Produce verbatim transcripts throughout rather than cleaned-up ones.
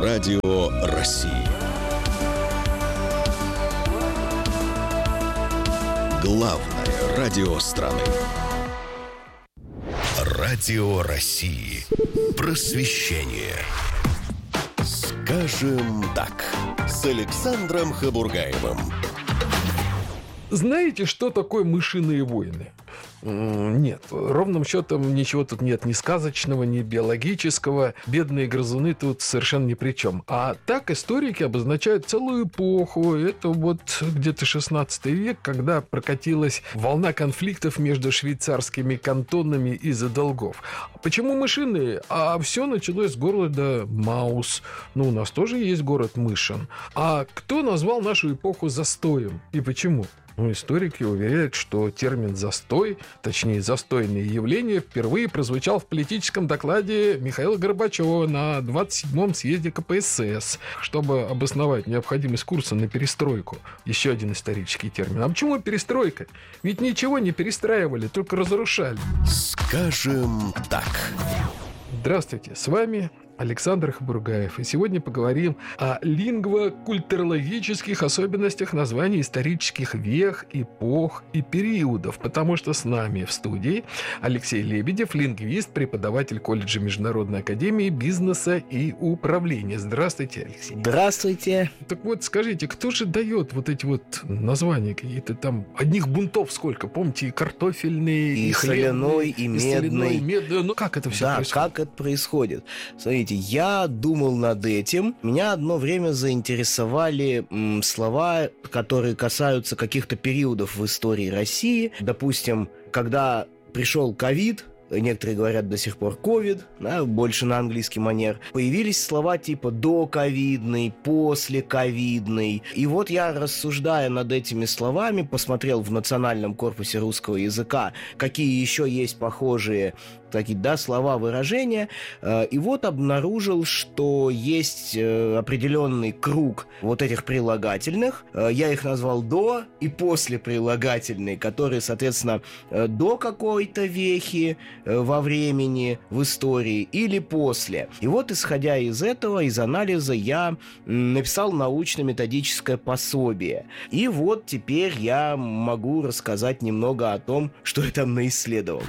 Радио России. Главное радио страны. Радио России. Просвещение. Скажем так, с Александром Хабургаевым. Знаете, что такое мышиные войны? Нет, ровным счетом ничего тут нет ни сказочного, ни биологического. Бедные грызуны тут совершенно ни при чем. А так историки обозначают целую эпоху. Это вот где-то шестнадцатый век, когда прокатилась волна конфликтов между швейцарскими кантонами из-за долгов. Почему мышиные? А все началось с города Маус. Ну, у нас тоже есть город Мышин. А кто назвал нашу эпоху застоем и почему? Ну, историки уверяют, что термин «застой», точнее, «застойное явление», впервые прозвучал в политическом докладе Михаила Горбачева на двадцать седьмом съезде ка пэ эс эс, чтобы обосновать необходимость курса на перестройку. Еще один исторический термин. А почему перестройка? Ведь ничего не перестраивали, только разрушали. Скажем так. Здравствуйте, с вами Александр Хабургаев. И сегодня поговорим о лингво-культурологических особенностях названий исторических вех, эпох и периодов, потому что с нами в студии Алексей Лебедев, лингвист, преподаватель колледжа Международной академии бизнеса и управления. Здравствуйте, Алексей. Здравствуйте. Так вот, скажите, кто же дает вот эти вот названия какие-то там? Одних бунтов сколько? Помните, и картофельные, и, и соляной, и, и медный. Соляной, и медный. Ну, как это все да, происходит? Да, как это происходит? Смотрите, я думал над этим. Меня одно время заинтересовали м, слова, которые касаются каких-то периодов в истории России. Допустим, когда пришел ковид, некоторые говорят до сих пор ковид, да, больше на английский манер, появились слова типа доковидный, послековидный. И вот я, рассуждая над этими словами, посмотрел в Национальном корпусе русского языка, какие еще есть похожие такие, да, слова, выражения, и вот обнаружил, что есть определенный круг вот этих прилагательных. Я их назвал до и после прилагательные, которые, соответственно, до какой-то вехи во времени, в истории или после. И вот, исходя из этого, из анализа, я написал научно-методическое пособие. И вот теперь я могу рассказать немного о том, что я там наисследовал.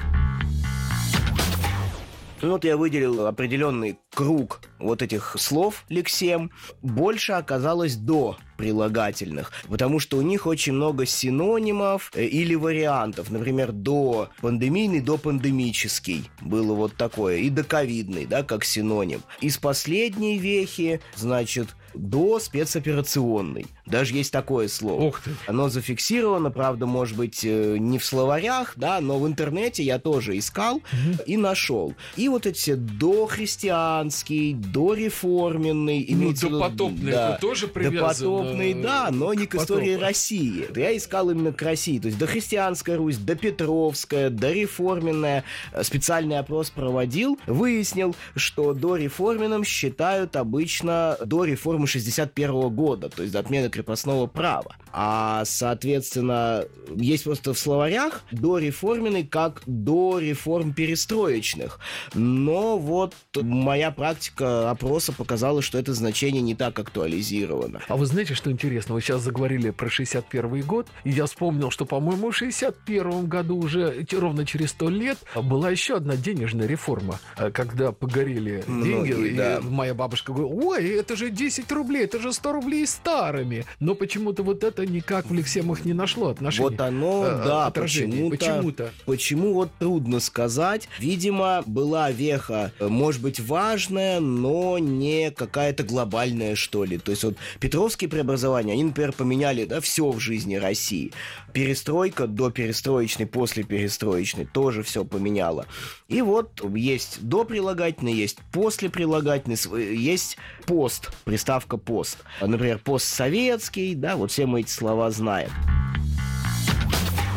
Ну, вот я выделил определенный круг вот этих слов, лексем. Больше оказалось до прилагательных, потому что у них очень много синонимов э, или вариантов. Например, до пандемийный, до пандемический было вот такое. И доковидный, да, как синоним. Из последней вехи, значит, до спецоперационный. Даже есть такое слово. Ух ты. Оно зафиксировано, правда, может быть, не в словарях, да, но в интернете я тоже искал угу. и нашел. И вот эти дохристианский, дореформенный. Ну, допотопный, да, это тоже привязано. Допотопный, да, но не к истории потопа. России. Я искал именно к России. То есть дохристианская Русь, допетровская, дореформенная. Специальный опрос проводил. Выяснил, что дореформенным считают обычно до реформы шестьдесят первого года, то есть до отмены крепостного права. А, соответственно, есть просто в словарях дореформенный как до реформ перестроечных. Но вот моя практика опроса показала, что это значение не так актуализировано. А вы знаете, что интересно? Вы сейчас заговорили про шестьдесят первый год, и я вспомнил, что, по-моему, в шестьдесят первом году уже ровно через сто лет была еще одна денежная реформа, когда погорели деньги, Многие, да. И моя бабушка говорит: ой, это же десять рублей, это же сто рублей старыми. Но почему-то вот это никак в лексемах не нашло отношения. Вот оно, э, да, отражение. почему-то, почему-то. Почему, вот трудно сказать. Видимо, была веха, может быть, важная, но не какая-то глобальная, что ли. То есть вот Петровские преобразования, они, например, поменяли, да, все в жизни России. Перестройка до перестроечной, после перестроечной тоже все поменяло. И вот есть до прилагательный, есть после прилагательный, есть пост, приставка пост. Например, постсоветский, да, вот все мы эти слова знаем.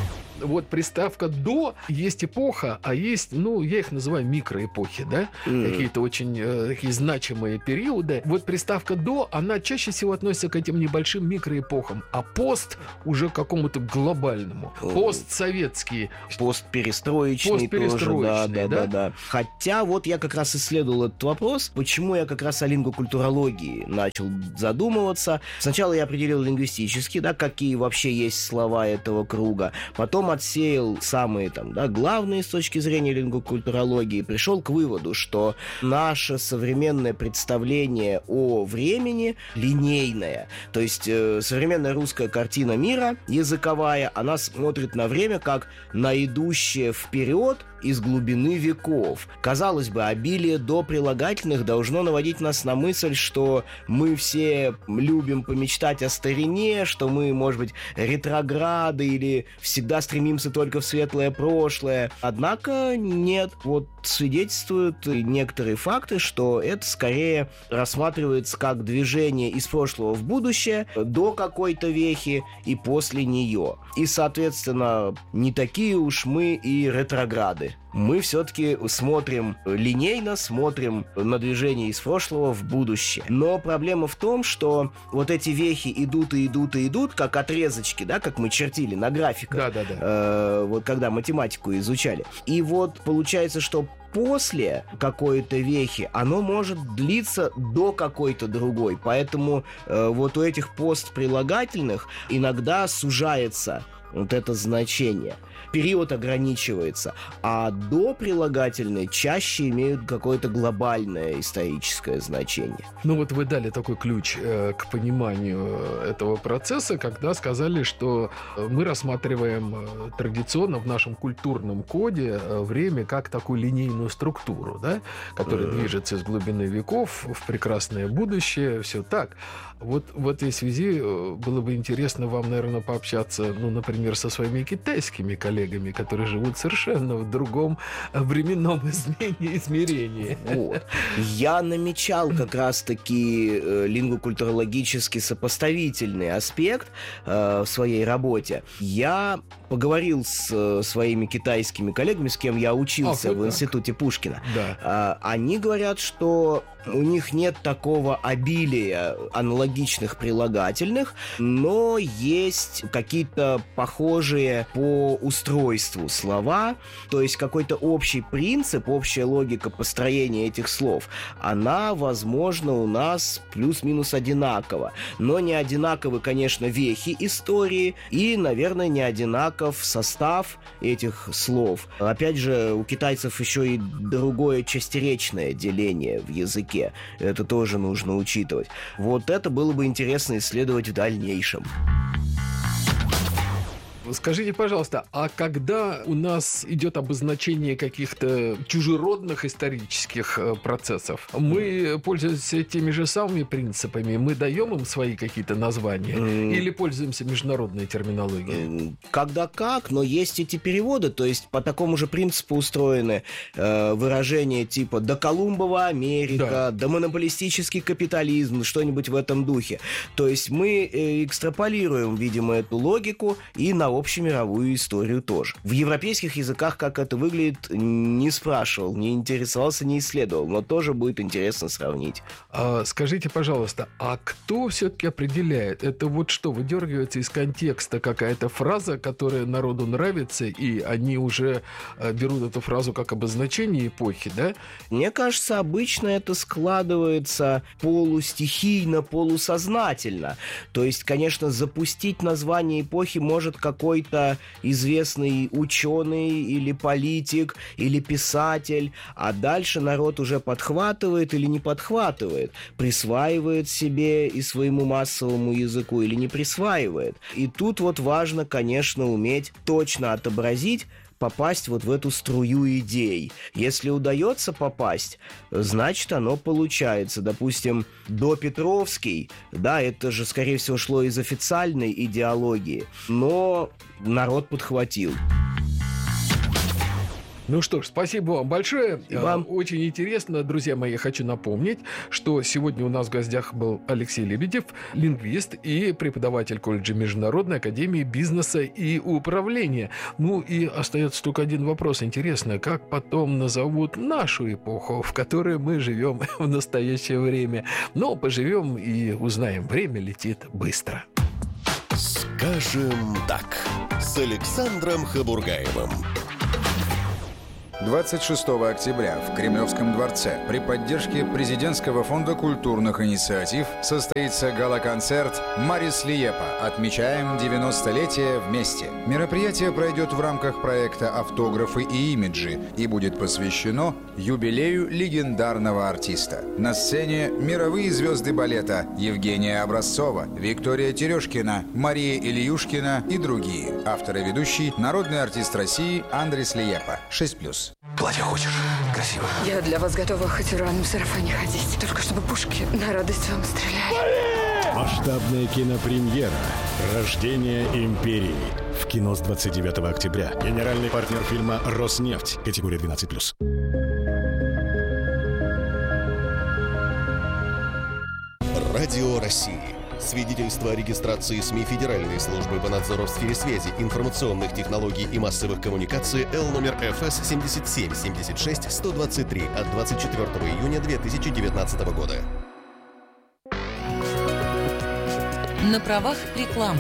вот приставка «до», есть эпоха, а есть, ну, я их называю микроэпохи, да, mm. какие-то очень э, такие значимые периоды. Вот приставка «до», она чаще всего относится к этим небольшим микроэпохам, а пост уже к какому-то глобальному. Постсоветский. Постперестроечный, Постперестроечный, тоже, да, да, да, да. Хотя вот я как раз исследовал этот вопрос, почему я как раз о лингвокультурологии начал задумываться. Сначала я определил лингвистически, да, какие вообще есть слова этого круга, потом отсеял самые там, да, главные с точки зрения лингвокультурологии, пришел к выводу, что наше современное представление о времени линейное. То есть э, современная русская картина мира языковая, она смотрит на время как на идущее вперед из глубины веков. Казалось бы, обилие до прилагательных должно наводить нас на мысль, что мы все любим помечтать о старине, что мы, может быть, ретрограды или всегда стремимся только в светлое прошлое. Однако нет. Вот свидетельствуют некоторые факты, что это скорее рассматривается как движение из прошлого в будущее, до какой-то вехи и после нее. И, соответственно, не такие уж мы и ретрограды. Мы все-таки смотрим линейно, смотрим на движение из прошлого в будущее. Но проблема в том, что вот эти вехи идут и идут и идут, как отрезочки, да, как мы чертили на графиках. Да, да, да. Э, вот когда математику изучали. И вот получается, что после какой-то вехи оно может длиться до какой-то другой. Поэтому э, вот у этих постприлагательных иногда сужается вот это значение. Период ограничивается, а до прилагательные чаще имеют какое-то глобальное историческое значение. Ну вот вы дали такой ключ э, к пониманию этого процесса, когда сказали, что мы рассматриваем э, традиционно в нашем культурном коде э, время как такую линейную структуру, да, которая mm. движется из глубины веков в прекрасное будущее, все так. Вот в этой связи было бы интересно вам, наверное, пообщаться, ну, например, со своими китайскими коллегами, которые живут совершенно в другом временном измерении. Вот. Я намечал как раз-таки э, лингвокультурологически сопоставительный аспект э, в своей работе. Я поговорил с э, своими китайскими коллегами, с кем я учился Ах, в институте Пушкина. Да. Э, они говорят, что у них нет такого обилия аналогичных прилагательных, но есть какие-то похожие по устройству слова, то есть какой-то общий принцип, общая логика построения этих слов, она, возможно, у нас плюс-минус одинакова. Но не одинаковы, конечно, вехи истории и, наверное, не одинаков состав этих слов. Опять же, у китайцев еще и другое частеречное деление в языке. Это тоже нужно учитывать. Вот это было бы интересно исследовать в дальнейшем. Скажите, пожалуйста, а когда у нас идет обозначение каких-то чужеродных исторических процессов, мы пользуемся теми же самыми принципами, мы даем им свои какие-то названия mm. или пользуемся международной терминологией? Когда как, но есть эти переводы, то есть по такому же принципу устроены э, выражения типа «доколумбова Америка», да. «домонополистический капитализм», что-нибудь в этом духе. То есть мы э, экстраполируем, видимо, эту логику и на общемировую историю тоже. В европейских языках как это выглядит, не спрашивал, не интересовался, не исследовал, но тоже будет интересно сравнить. А, скажите, пожалуйста, а кто все-таки определяет? Это вот что, выдергивается из контекста какая-то фраза, которая народу нравится, и они уже а, берут эту фразу как обозначение эпохи, да? Мне кажется, обычно это складывается полустихийно, полусознательно. То есть, конечно, запустить название эпохи может какой какой-то известный ученый или политик, или писатель, а дальше народ уже подхватывает или не подхватывает, присваивает себе и своему массовому языку или не присваивает. И тут вот важно, конечно, уметь точно отобразить, попасть вот в эту струю идей. Если удается попасть, значит, оно получается. Допустим, допетровский, да, это же, скорее всего, шло из официальной идеологии, но народ подхватил. Ну что ж, спасибо вам большое. И вам. Очень интересно. Друзья мои, хочу напомнить, что сегодня у нас в гостях был Алексей Лебедев, лингвист и преподаватель колледжа Международной академии бизнеса и управления. Ну и остается только один вопрос. Интересно, как потом назовут нашу эпоху, в которой мы живем в настоящее время? Но поживем и узнаем. Время летит быстро. Скажем так, с Александром Хабургаевым. двадцать шестого октября в Кремлевском дворце при поддержке Президентского фонда культурных инициатив состоится гала-концерт «Марис Лиепа. Отмечаем девяностолетие вместе». Мероприятие пройдет в рамках проекта «Автографы и имиджи» и будет посвящено юбилею легендарного артиста. На сцене мировые звезды балета Евгения Образцова, Виктория Терешкина, Мария Ильюшкина и другие. Автор и ведущий – народный артист России Андрис Лиепа. шесть плюс. Платье хочешь? Красиво. Я для вас готова хоть в рваном сарафане ходить. Только чтобы пушки на радость вам стреляли. Масштабная кинопремьера «Рождение империи». В кино с двадцать девятого октября. Генеральный партнер фильма «Роснефть». Категория двенадцать плюс. Радио России. Свидетельство о регистрации СМИ Федеральной службы по надзору в сфере связи, информационных технологий и массовых коммуникаций Л номер эф эс семь семь семь шесть сто двадцать три от двадцать четвёртого июня две тысячи девятнадцатого года. На правах рекламы.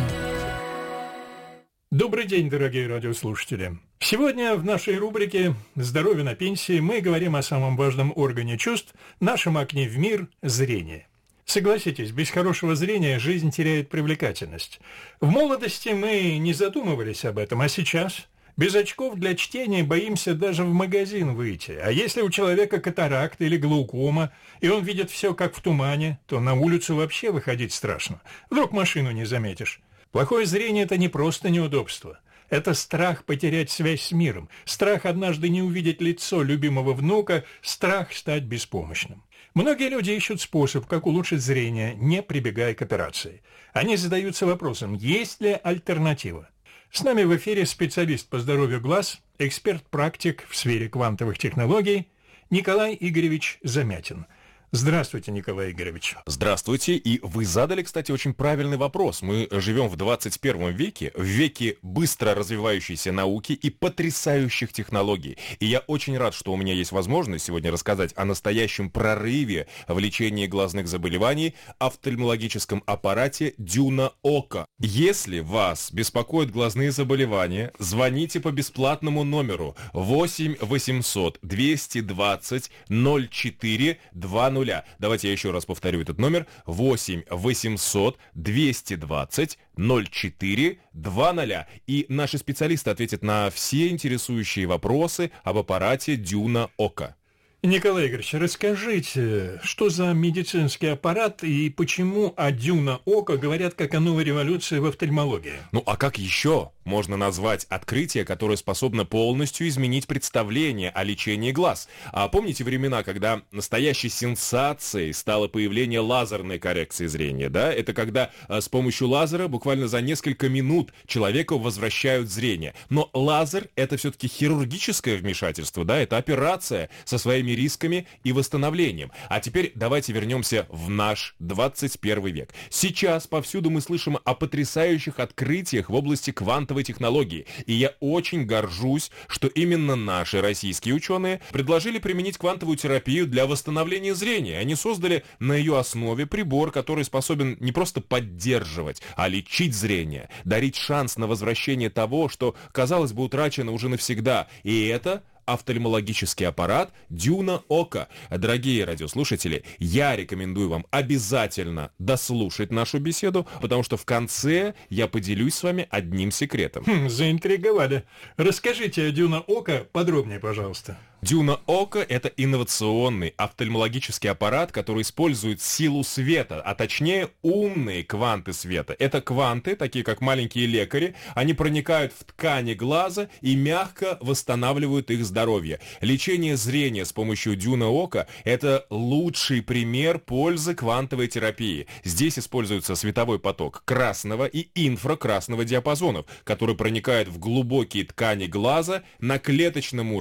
Добрый день, дорогие радиослушатели. Сегодня в нашей рубрике «Здоровье на пенсии» мы говорим о самом важном органе чувств, нашем окне в мир – зрение. Согласитесь, без хорошего зрения жизнь теряет привлекательность. В молодости мы не задумывались об этом, а сейчас без очков для чтения боимся даже в магазин выйти. А если у человека катаракт или глаукома, и он видит все как в тумане, то на улицу вообще выходить страшно. Вдруг машину не заметишь. Плохое зрение – это не просто неудобство. Это страх потерять связь с миром, страх однажды не увидеть лицо любимого внука, страх стать беспомощным. Многие люди ищут способ, как улучшить зрение, не прибегая к операции. Они задаются вопросом, есть ли альтернатива. С нами в эфире специалист по здоровью глаз, эксперт-практик в сфере квантовых технологий Николай Игоревич Замятин. Здравствуйте, Николай Игоревич. Здравствуйте. И вы задали, кстати, очень правильный вопрос. Мы живем в двадцать первом веке, в веке быстро развивающейся науки и потрясающих технологий. И я очень рад, что у меня есть возможность сегодня рассказать о настоящем прорыве в лечении глазных заболеваний, офтальмологическом аппарате Дюна Ока. Если вас беспокоят глазные заболевания, звоните по бесплатному номеру восемь восемьсот двести двадцать ноль четыре двадцать. Давайте я еще раз повторю этот номер. восемь восемьсот двести двадцать ноль четыре двадцать. И наши специалисты ответят на все интересующие вопросы об аппарате Дюна Ока. Николай Игоревич, расскажите, что за медицинский аппарат и почему о Дюна Ока говорят как о новой революции в офтальмологии? Ну а как еще можно назвать открытие, которое способно полностью изменить представление о лечении глаз? А помните времена, когда настоящей сенсацией стало появление лазерной коррекции зрения, да? Это когда а, с помощью лазера буквально за несколько минут человеку возвращают зрение. Но лазер — это все-таки хирургическое вмешательство, да? Это операция со своими рисками и восстановлением. А теперь давайте вернемся в наш двадцать первый век. Сейчас повсюду мы слышим о потрясающих открытиях в области квантовой технологии. И я очень горжусь, что именно наши российские ученые предложили применить квантовую терапию для восстановления зрения. Они создали на ее основе прибор, который способен не просто поддерживать, а лечить зрение, дарить шанс на возвращение того, что, казалось бы, утрачено уже навсегда. И это офтальмологический аппарат Дюна Ока. Дорогие радиослушатели, я рекомендую вам обязательно дослушать нашу беседу, потому что в конце я поделюсь с вами одним секретом. Хм, заинтриговали. Расскажите о Дюна Ока подробнее, пожалуйста. Дюна Ока – это инновационный офтальмологический аппарат, который использует силу света, а точнее умные кванты света. Это кванты, такие как маленькие лекари, они проникают в ткани глаза и мягко восстанавливают их здоровье. Лечение зрения с помощью Дюна Ока – это лучший пример пользы квантовой терапии. Здесь используется световой поток красного и инфракрасного диапазонов, который проникает в глубокие ткани глаза на клеточном уровне.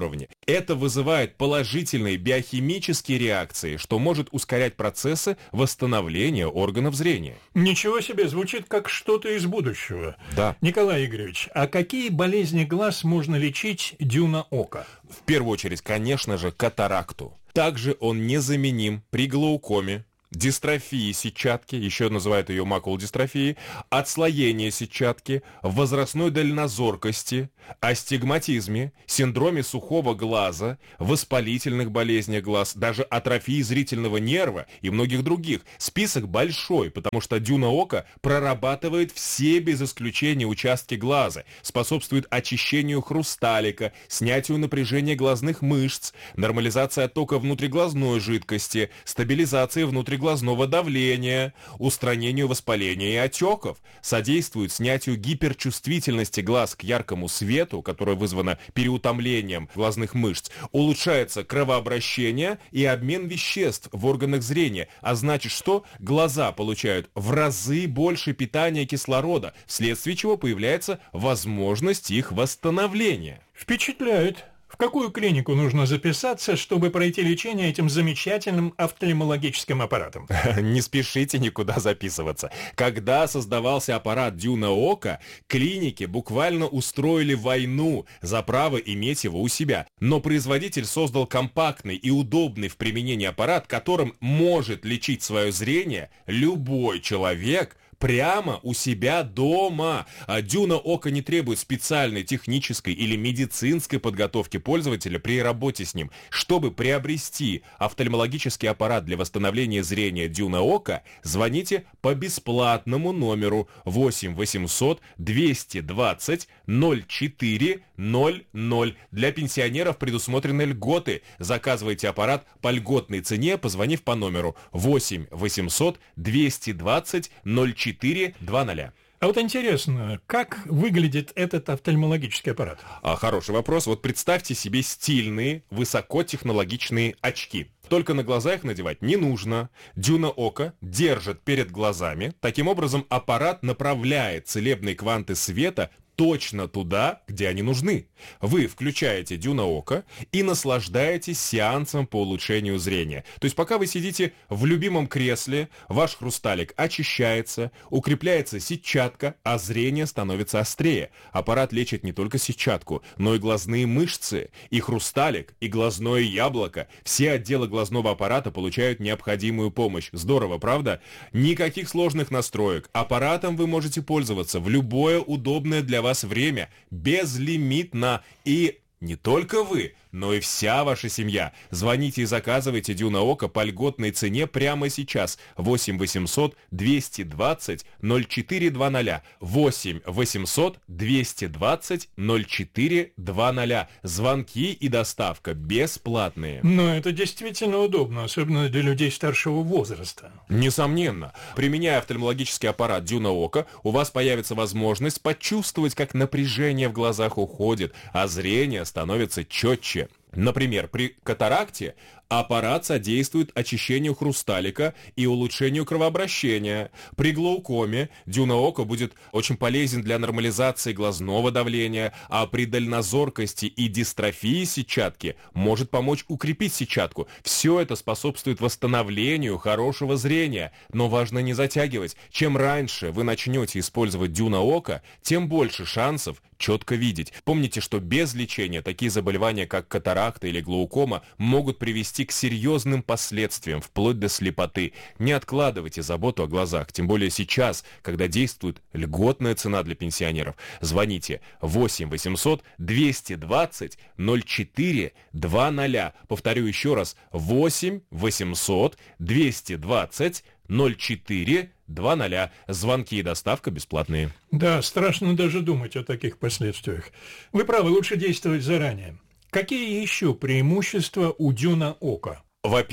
Это вызывает положительные биохимические реакции, что может ускорять процессы восстановления органов зрения. Ничего себе, звучит как что-то из будущего. Да. Николай Игоревич, а какие болезни глаз можно лечить дюна ока? В первую очередь, конечно же, катаракту. Также он незаменим при глаукоме, дистрофии сетчатки, еще называют ее макулодистрофией, отслоение сетчатки, возрастной дальнозоркости, астигматизме, синдроме сухого глаза, воспалительных болезнях глаз, даже атрофии зрительного нерва и многих других. Список большой, потому что дюна ока прорабатывает все без исключения участки глаза, способствует очищению хрусталика, снятию напряжения глазных мышц, нормализации оттока внутриглазной жидкости, стабилизации внутриглазного глазного давления, устранению воспаления и отеков, содействует снятию гиперчувствительности глаз к яркому свету, которое вызвано переутомлением глазных мышц, улучшается кровообращение и обмен веществ в органах зрения, а значит, что глаза получают в разы больше питания кислорода, вследствие чего появляется возможность их восстановления. Впечатляет. В какую клинику нужно записаться, чтобы пройти лечение этим замечательным офтальмологическим аппаратом? Не спешите никуда записываться. Когда создавался аппарат дюна ока, клиники буквально устроили войну за право иметь его у себя. Но производитель создал компактный и удобный в применении аппарат, которым может лечить свое зрение любой человек, прямо у себя дома. А дюна ока не требует специальной технической или медицинской подготовки пользователя при работе с ним. Чтобы приобрести офтальмологический аппарат для восстановления зрения дюна ока, звоните по бесплатному номеру восемь восемьсот двести двадцать ноль четыре ноль ноль. Для пенсионеров предусмотрены льготы. Заказывайте аппарат по льготной цене, позвонив по номеру восемь восемьсот двести двадцать ноль четыре два ноль. А вот интересно, как выглядит этот офтальмологический аппарат? А, хороший вопрос. Вот представьте себе стильные, высокотехнологичные очки. Только на глаза их надевать не нужно. Дюна ока держит перед глазами. Таким образом, аппарат направляет целебные кванты света точно туда, где они нужны. Вы включаете дюна ока и наслаждаетесь сеансом по улучшению зрения. То есть пока вы сидите в любимом кресле, ваш хрусталик очищается, укрепляется сетчатка, а зрение становится острее. Аппарат лечит не только сетчатку, но и глазные мышцы, и хрусталик, и глазное яблоко. Все отделы глазного аппарата получают необходимую помощь. Здорово, правда? Никаких сложных настроек. Аппаратом вы можете пользоваться в любое удобное для вас время, безлимитно, и не только вы, но и вся ваша семья. Звоните и заказывайте дюна ока по льготной цене прямо сейчас. восемь восемьсот двести двадцать ноль четыре два ноль. восемь восемьсот двести двадцать ноль четыре два ноль. Звонки и доставка бесплатные. Но это действительно удобно, особенно для людей старшего возраста. Несомненно. Применяя офтальмологический аппарат дюна ока, у вас появится возможность почувствовать, как напряжение в глазах уходит, а зрение становится четче. Например, при катаракте аппарат содействует очищению хрусталика и улучшению кровообращения. При глаукоме дюна ока будет очень полезен для нормализации глазного давления, а при дальнозоркости и дистрофии сетчатки может помочь укрепить сетчатку. Все это способствует восстановлению хорошего зрения. Но важно не затягивать. Чем раньше вы начнете использовать дюна ока, тем больше шансов четко видеть. Помните, что без лечения такие заболевания, как катаракта или глаукома, могут привести к серьезным последствиям, вплоть до слепоты. Не откладывайте заботу о глазах, тем более сейчас, когда действует льготная цена для пенсионеров. Звоните восемь восемьсот двести двадцать ноль четыре два ноль. Повторю еще раз, восемь восемьсот двести двадцать ноль четыре два ноль. Звонки и доставка бесплатные. Да, страшно даже думать о таких последствиях. Вы правы, лучше действовать заранее. Какие еще преимущества у дюна ока? Во-первых,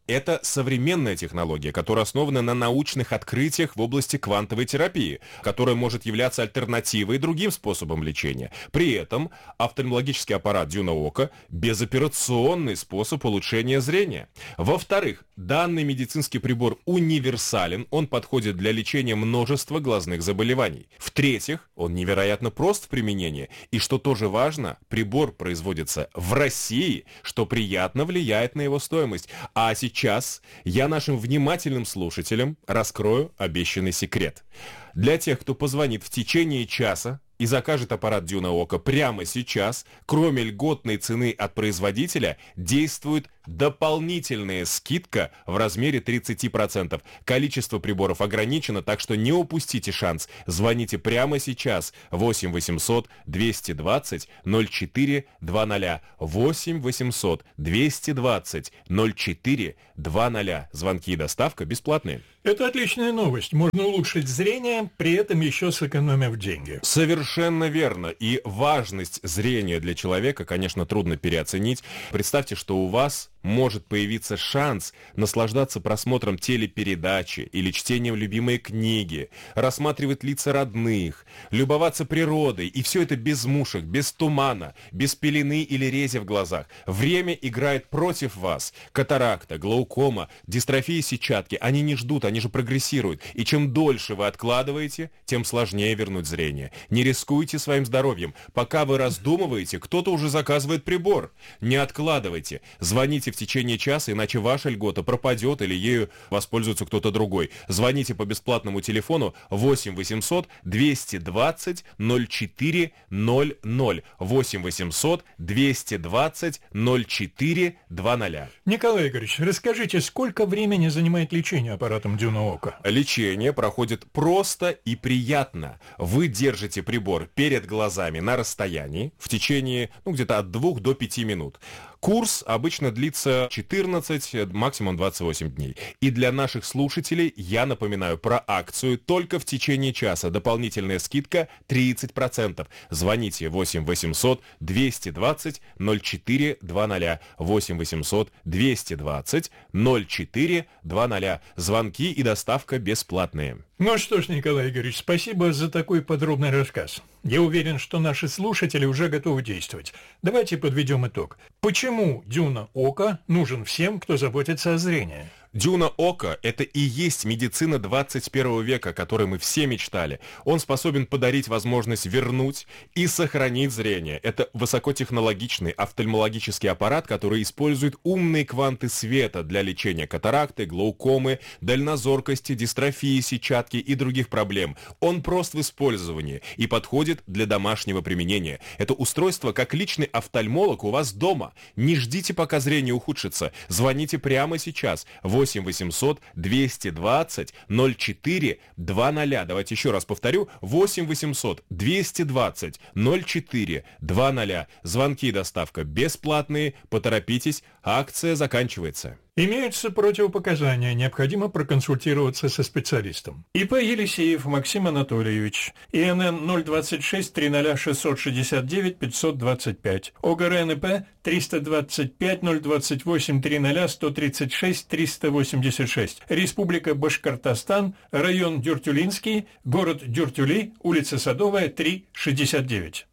Это современная технология, которая основана на научных открытиях в области квантовой терапии, которая может являться альтернативой другим способам лечения. При этом офтальмологический аппарат Дюна Ока – безоперационный способ улучшения зрения. Во-вторых, данный медицинский прибор универсален, он подходит для лечения множества глазных заболеваний. В-третьих, он невероятно прост в применении, и, что тоже важно, прибор производится в России, что приятно влияет на его стоимость. А сейчас Сейчас я нашим внимательным слушателям раскрою обещанный секрет. Для тех, кто позвонит в течение часа и закажет аппарат Дюна Ока прямо сейчас, кроме льготной цены от производителя, действует дополнительная скидка в размере тридцать процентов. Количество приборов ограничено, так что не упустите шанс. Звоните прямо сейчас. восемь восемьсот двести двадцать ноль четыре двадцать. восемь восемьсот двести двадцать ноль четыре двадцать. Звонки и доставка бесплатные. Это отличная новость. Можно улучшить зрение, при этом еще сэкономив деньги. Совершенно верно. И важность зрения для человека, конечно, трудно переоценить. Представьте, что у вас может появиться шанс наслаждаться просмотром телепередачи или чтением любимой книги, рассматривать лица родных, любоваться природой, и все это без мушек, без тумана, без пелены или рези в глазах. Время играет против вас. Катаракта, глаукома, дистрофия сетчатки, они не ждут, они же прогрессируют. И чем дольше вы откладываете, тем сложнее вернуть зрение. Не рискуйте своим здоровьем. Пока вы раздумываете, кто-то уже заказывает прибор. Не откладывайте. Звоните в течение часа, иначе ваша льгота пропадет или ею воспользуется кто-то другой. Звоните по бесплатному телефону восемь восемьсот двести двадцать ноль четыре ноль ноль. восемь восемьсот двести двадцать ноль четыре двадцать. Николай Игоревич, расскажите, сколько времени занимает лечение аппаратом Дюна Ока? Лечение проходит просто и приятно. Вы держите прибор перед глазами на расстоянии в течение ну, где-то от двух до пяти минут. Курс обычно длится четырнадцать, максимум двадцать восемь дней. И для наших слушателей я напоминаю про акцию только в течение часа. Дополнительная скидка тридцать процентов. Звоните восемь восемьсот двести двадцать ноль четыре двадцать. восемь восемьсот двести двадцать ноль четыре двадцать. Звонки и доставка бесплатные. Ну что ж, Николай Игоревич, спасибо за такой подробный рассказ. Я уверен, что наши слушатели уже готовы действовать. Давайте подведем итог. Почему Дюна Ока нужен всем, кто заботится о зрении? Дюна Ока – это и есть медицина двадцать первого века, о которой мы все мечтали. Он способен подарить возможность вернуть и сохранить зрение. Это высокотехнологичный офтальмологический аппарат, который использует умные кванты света для лечения катаракты, глаукомы, дальнозоркости, дистрофии сетчатки и других проблем. Он прост в использовании и подходит для домашнего применения. Это устройство как личный офтальмолог у вас дома. Не ждите, пока зрение ухудшится. Звоните прямо сейчас. восемь восемьсот двести двадцать ноль четыре двадцать. Давайте еще раз повторю. восемь восемьсот двести двадцать ноль четыре двадцать. Звонки и доставка бесплатные. Поторопитесь, акция заканчивается. Имеются противопоказания, необходимо проконсультироваться со специалистом. ИП Елисеев Максим Анатольевич, ИНН ноль двадцать шесть триста шестьсот шестьдесят девять пятьсот двадцать пять, ОГРНП триста двадцать пять ноль двадцать восемь триста сто тридцать шесть триста восемьдесят шесть, Республика Башкортостан, район Дюртюлинский, город Дюртюли, улица Садовая, три, шестьдесят девять.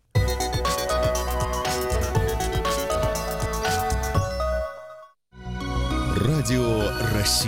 Радио России.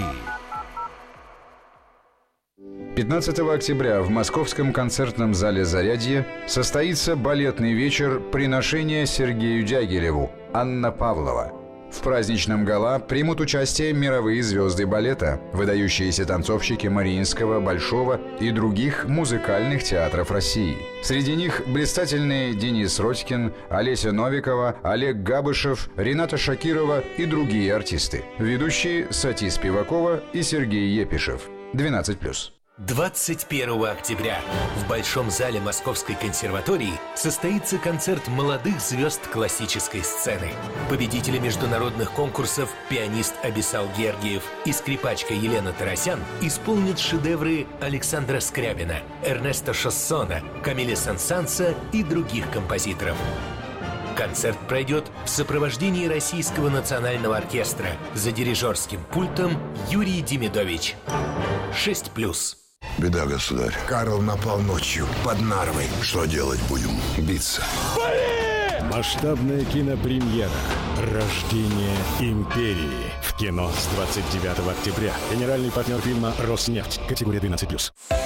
пятнадцатого октября в Московском концертном зале «Зарядье» состоится балетный вечер «Приношение Сергею Дягилеву» Анна Павлова. В праздничном гала примут участие мировые звезды балета, выдающиеся танцовщики Мариинского, Большого и других музыкальных театров России. Среди них блистательные Денис Родькин, Олеся Новикова, Олег Габышев, Рената Шакирова и другие артисты. Ведущие Сати Спивакова и Сергей Епишев. двенадцать плюс. двадцать первого октября в Большом зале Московской консерватории состоится концерт молодых звезд классической сцены. Победители международных конкурсов пианист Абиссал Гергиев и скрипачка Елена Тарасян исполнят шедевры Александра Скрябина, Эрнесто Шассона, Камиля Сен-Санса и других композиторов. Концерт пройдет в сопровождении Российского национального оркестра. За дирижерским пультом Юрий Демидович. шесть плюс. Беда, государь. Карл напал ночью под Нарвой. Что делать будем? Биться. Масштабная кинопремьера «Рождение империи» в кино с двадцать девятого октября. Генеральный партнер фильма «Роснефть». Категория двенадцать плюс.